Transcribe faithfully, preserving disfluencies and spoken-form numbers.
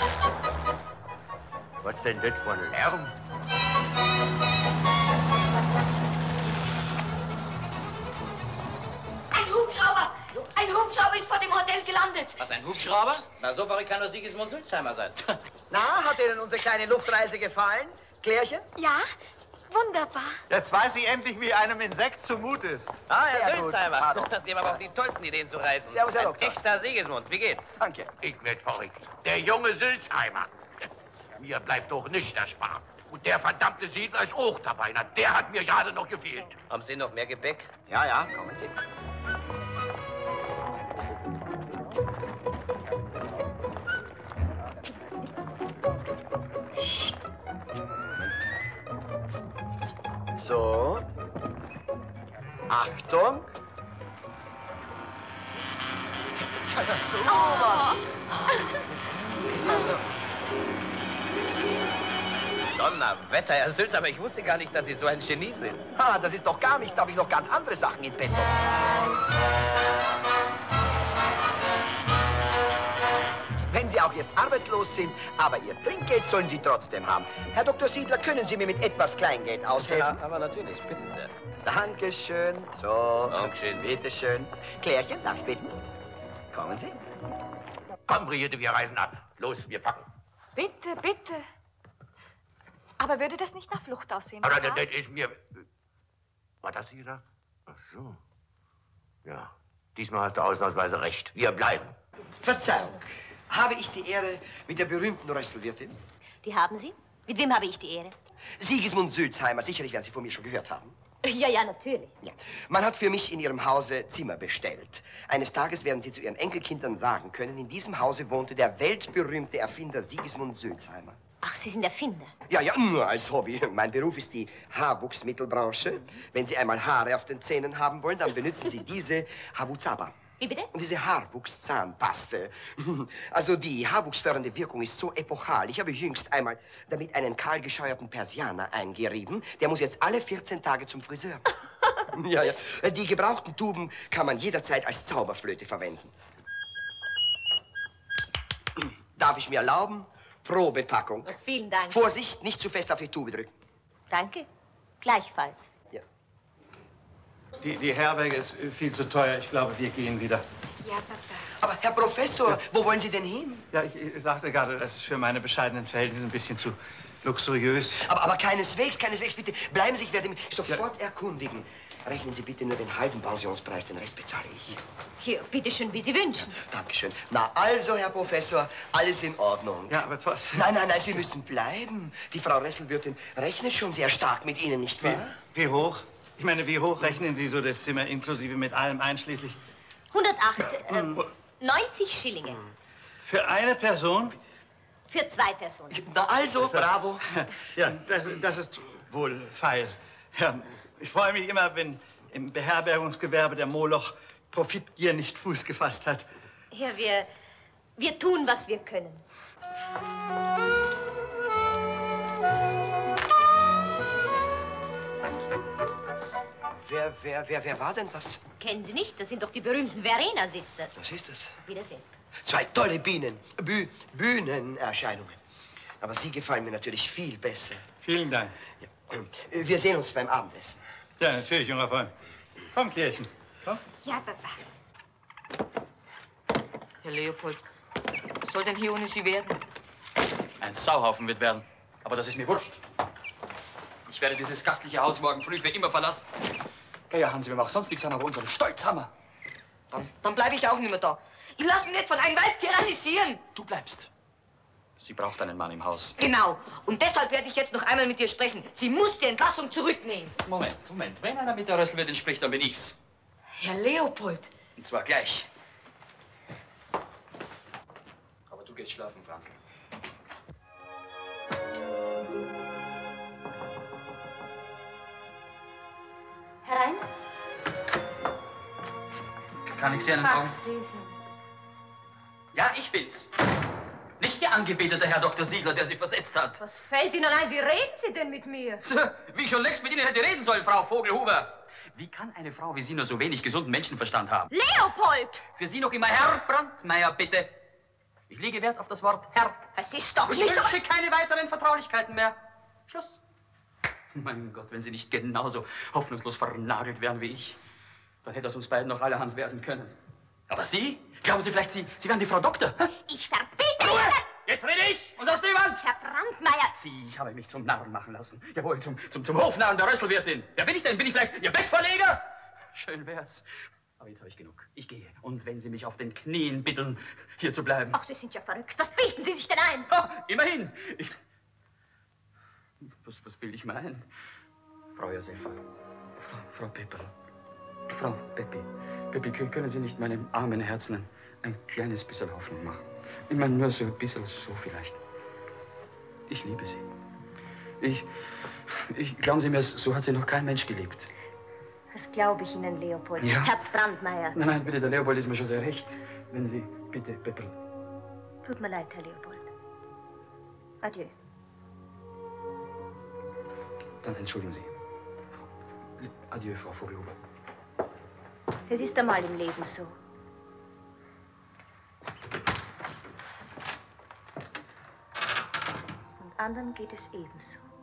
Was denn das für ein Lärm? Ein Hubschrauber! Ein Hubschrauber ist vor dem Hotel gelandet. Was, ein Hubschrauber? Na, so verrückt kann nur Sigismund Sulzheimer sein. Na, hat Ihnen unsere kleine Luftreise gefallen? Klärchen? Ja, wunderbar. Jetzt weiß ich endlich, wie einem Insekt zumut ist. Ah, Herr Sehr gut. Sulzheimer. Hallo. Sie haben aber auch die tollsten Ideen zu reisen. Servus, Herr Ein Doktor. echter Sigismund. Wie geht's? Danke. Ich werd verrückt. Der junge Sulzheimer. Mir bleibt doch nicht erspart. Und der verdammte Siedler ist auch dabei. Na, der hat mir gerade noch gefehlt. Haben Sie noch mehr Gepäck? Ja, ja, kommen Sie. So. Achtung. Donnerwetter, Herr Sulzheimer, ich wusste gar nicht, dass Sie so ein Genie sind. Ah, das ist doch gar nichts. Da habe ich noch ganz andere Sachen in petto. Wenn Sie auch jetzt arbeitslos sind, aber Ihr Trinkgeld sollen Sie trotzdem haben. Herr Doktor Siedler, können Sie mir mit etwas Kleingeld aushelfen? Ja, aber natürlich, bitte sehr. Dankeschön. So, Dankeschön. bitteschön. Klärchen, darf ich bitten? Kommen Sie. Komm, Brigitte, wir reisen ab. Los, wir packen. Bitte, bitte. Aber würde das nicht nach Flucht aussehen? Aber Papa? das, das ist mir... Was hast du gesagt? Ach so. Ja, diesmal hast du ausnahmsweise recht. Wir bleiben. Verzeihung. Habe ich die Ehre mit der berühmten Rösselwirtin? Die haben Sie? Mit wem habe ich die Ehre? Sigismund Sulzheimer. Sicherlich werden Sie von mir schon gehört haben. Ja, ja, natürlich. Ja. Man hat für mich in Ihrem Hause Zimmer bestellt. Eines Tages werden Sie zu Ihren Enkelkindern sagen können, in diesem Hause wohnte der weltberühmte Erfinder Sigismund Sulzheimer. Ach, Sie sind Erfinder. Ja, ja, nur als Hobby. Mein Beruf ist die Haarwuchsmittelbranche. Wenn Sie einmal Haare auf den Zähnen haben wollen, dann benutzen Sie diese Habuzaba. Wie bitte? Und diese Haarwuchszahnpaste. Also die haarwuchsfördernde Wirkung ist so epochal. Ich habe jüngst einmal damit einen kahlgescheuerten Persianer eingerieben. Der muss jetzt alle vierzehn Tage zum Friseur. Ja, ja. Die gebrauchten Tuben kann man jederzeit als Zauberflöte verwenden. Darf ich mir erlauben? Probepackung. Oh, vielen Dank. Vorsicht, nicht zu fest auf die Tube drücken. Danke. Gleichfalls. Ja. Die, die Herberge ist viel zu teuer. Ich glaube, wir gehen wieder. Ja, Papa. Aber Herr Professor, ja. Wo wollen Sie denn hin? Ja, ich, ich sagte gerade, das ist für meine bescheidenen Verhältnisse ein bisschen zu luxuriös. Aber, aber keineswegs, keineswegs, bitte. Bleiben Sie, ich werde mich sofort ja. erkundigen. Rechnen Sie bitte nur den halben Pensionspreis, den Rest bezahle ich. Hier, bitteschön, wie Sie wünschen. Dankeschön. Na also, Herr Professor, alles in Ordnung. Ja, aber was? Nein, nein, nein, Sie müssen bleiben. Die Frau Resselwirtin rechnet schon sehr stark mit Ihnen, nicht wahr? Wie, wie hoch? Ich meine, wie hoch rechnen Sie so das Zimmer inklusive mit allem einschließlich? hundertachtzig, äh, neunzig Schillinge. Für eine Person? Für zwei Personen. Na also, bravo. Ja, das, das ist wohl feil. Ja, ich freue mich immer, wenn im Beherbergungsgewerbe der Moloch Profitgier nicht Fuß gefasst hat. Ja, wir, wir tun, was wir können. Wer, wer, wer, wer war denn das? Kennen Sie nicht? Das sind doch die berühmten Verena Sisters. Was ist das? Wiedersehen. Zwei tolle Bienen, Bü Bühnenerscheinungen. Aber Sie gefallen mir natürlich viel besser. Vielen Dank. Ja. Wir sehen uns beim Abendessen. Ja, natürlich, junger Freund. Komm, Klärchen. Komm. Ja, Papa. Herr Leopold, was soll denn hier ohne Sie werden? Ein Sauhaufen wird werden. Aber das ist mir wurscht. Ich werde dieses gastliche Haus morgen früh für immer verlassen. Ja, ja, Hansi, wir machen sonst nichts an, aber unseren Stolz haben wir. Dann, dann bleibe ich auch nicht mehr da. Ich lasse mich nicht von einem Weib tyrannisieren. Du bleibst. Sie braucht einen Mann im Haus. Genau. Und deshalb werde ich jetzt noch einmal mit ihr sprechen. Sie muss die Entlassung zurücknehmen. Moment, Moment. Wenn einer mit der Rösselwirtin spricht, dann bin ich's. Herr Leopold. Und zwar gleich. Aber du gehst schlafen, Franzl. Herein? Kann ich Sie einen Ach, Augen? Sie sind's. Ja, ich bin's. Nicht der angebetete Herr Doktor Siedler, der Sie versetzt hat. Was fällt Ihnen ein? Wie reden Sie denn mit mir? Tja, wie ich schon längst mit Ihnen hätte reden sollen, Frau Vogelhuber. Wie kann eine Frau wie Sie nur so wenig gesunden Menschenverstand haben? Leopold! Für Sie noch immer Herr Brandmeier, bitte. Ich lege Wert auf das Wort Herr. Es ist doch Ich nicht... wünsche keine weiteren Vertraulichkeiten mehr. Schluss. Mein Gott, wenn Sie nicht genauso hoffnungslos vernagelt wären wie ich, dann hätte aus uns beiden noch allerhand werden können. Aber Sie? Glauben Sie vielleicht, Sie, Sie wären die Frau Doktor? Hä? Ich verbiete Ruhe! Ihnen... Jetzt rede ich und sonst niemand! Herr Brandmeier! Sie, ich habe mich zum Narren machen lassen. Jawohl, zum, zum, zum Hofnarren der Rösselwirtin. Wer bin ich denn? Bin ich vielleicht Ihr Bettverleger? Schön wär's. Aber jetzt habe ich genug. Ich gehe. Und wenn Sie mich auf den Knien bitten, hier zu bleiben. Ach, Sie sind ja verrückt. Was bilden Sie sich denn ein? Ah, immerhin. Ich... Was, was bilde ich mir ein? Frau Josefa, Frau, Frau Pepperl, Frau Peppi, Peppi, können Sie nicht meinem armen Herzen ein, ein kleines bisschen Hoffnung machen? Ich meine, nur so ein bisschen so vielleicht. Ich liebe Sie. Ich, ich, glauben Sie mir, so hat Sie noch kein Mensch geliebt. Das glaube ich Ihnen, Leopold. Ja. Herr Brandmeier. Nein, nein, bitte, der Leopold ist mir schon sehr recht. Wenn Sie, bitte, Pepperl. Tut mir leid, Herr Leopold. Adieu. Dann entschuldigen Sie. Adieu, Frau Vogelhuber. Es ist einmal im Leben so. Und anderen geht es ebenso.